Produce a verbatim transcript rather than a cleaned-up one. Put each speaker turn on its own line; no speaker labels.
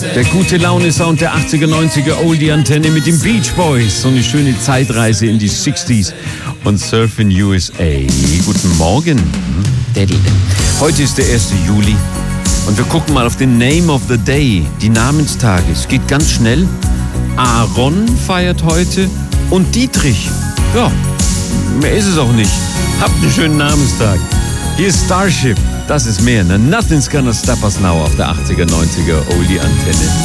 Der gute Laune-Sound der achtziger, neunziger Oldie-Antenne mit den Beach Boys. So eine schöne Zeitreise in die sechziger und Surfin' U S A. Guten Morgen. Heute ist der erste Juli und wir gucken mal auf den Name of the Day, die Namenstage. Es geht ganz schnell. Aaron feiert heute und Dietrich. Ja, mehr ist es auch nicht. Habt einen schönen Namenstag. Hier ist Starship. Das ist mehr, ne? Nothing's gonna stop us now auf der achtziger, neunziger Oldie-Antenne.